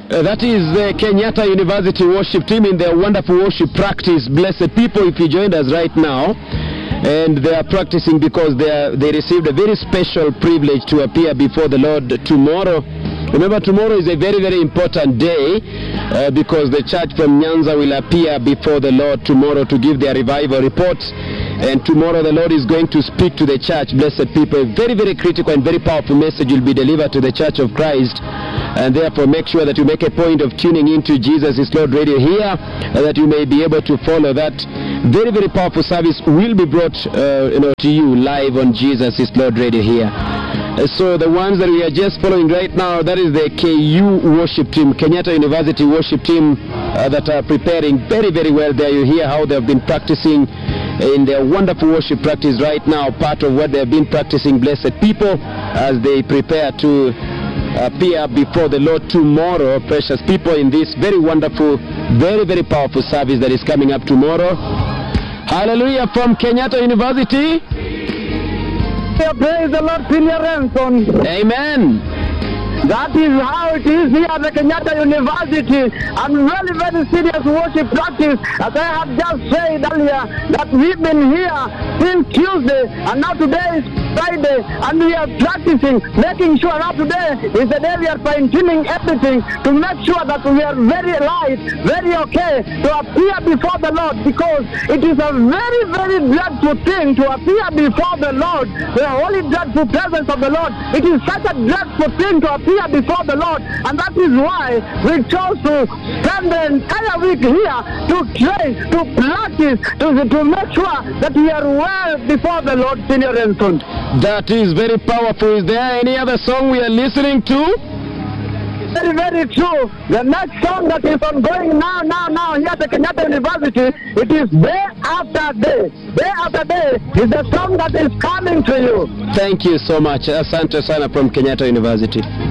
That is the Kenyatta University worship team in their wonderful worship practice. Blessed people, if you joined us right now, and they are practicing because they received a very special privilege to appear before the Lord tomorrow. Remember, tomorrow is a very, very important day because the church from Nyanza will appear before the Lord tomorrow to give their revival report. And tomorrow the Lord is going to speak to the church, blessed people. A very, very critical and very powerful message will be delivered to the Church of Christ. And therefore make sure that you make a point of tuning into Jesus is Lord Radio here, that you may be able to follow that. Very, very powerful service will be brought to you live on Jesus is Lord Radio here. So the ones that we are just following right now, that is the KU worship team, Kenyatta University worship team that are preparing very, very well there. You hear how they have been practicing in their wonderful worship practice right now, part of what they have been practicing, blessed people, as they prepare to appear before the Lord tomorrow, precious people, in this very wonderful, very, very powerful service that is coming up tomorrow. Hallelujah from Kenyatta University. Praise the Lord, Senior Ransom. Amen. That is how it is here at the Kenyatta University. And very, very serious worship practice. As I have just said earlier, that we've been here since Tuesday, and now today is Friday, and we are practicing, making sure that today is the day we are fine-tuning everything to make sure that we are very light, very okay to appear before the Lord, because it is a very, very dreadful thing to appear before the Lord, the holy dreadful presence of the Lord. It is such a dreadful thing to appear before the Lord, and that is why we chose to spend the entire week here to train, to practice, to make sure that we are well before the Lord, Senior Renson. That is very powerful. Is there any other song we are listening to? Very, very true. The next song that is ongoing now here at the Kenyatta University, it is Day After Day. Day After Day is the song that is coming to you. Thank you so much. Asante sana from Kenyatta University.